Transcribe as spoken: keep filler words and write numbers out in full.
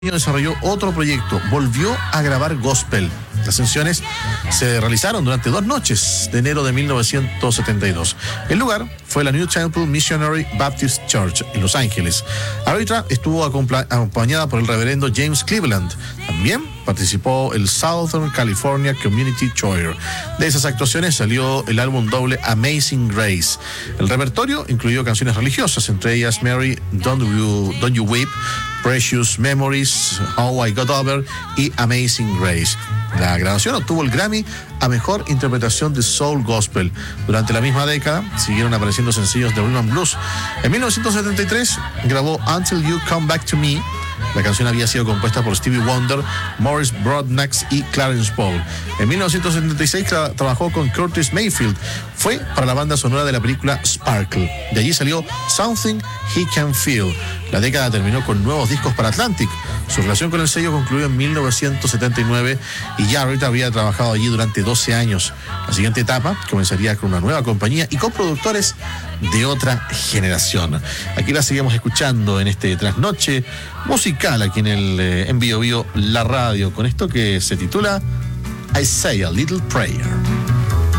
desarrolló otro proyecto, volvió a grabar gospel. Las sesiones se realizaron durante dos noches de enero de mil novecientos setenta y dos. El lugar fue la New Temple Missionary Baptist Church en Los Ángeles. Aretha estuvo acompañada por el reverendo James Cleveland. También participó el Southern California Community Choir. De esas actuaciones salió el álbum doble Amazing Grace. El repertorio incluyó canciones religiosas, entre ellas Mary, Don't You, Don't You Weep, Precious Memories, How I Got Over y Amazing Grace. La grabación obtuvo el Grammy a Mejor Interpretación de Soul Gospel. Durante la misma década siguieron apareciendo sencillos de Rhythm and Blues. En mil novecientos setenta y tres grabó Until You Come Back to Me. La canción había sido compuesta por Stevie Wonder, Morris Broadnax y Clarence Paul. En mil novecientos setenta y seis tra- trabajó con Curtis Mayfield. Fue para la banda sonora de la película Sparkle. De allí salió Something He Can Feel. La década terminó con nuevos discos para Atlantic. Su relación con el sello concluyó en mil novecientos setenta y nueve y ya Aretha había trabajado allí durante doce años. La siguiente etapa comenzaría con una nueva compañía y con productores de otra generación. Aquí la seguimos escuchando en este trasnoche musical aquí en el eh, en Bio Bio La Radio, con esto que se titula I Say a Little Prayer.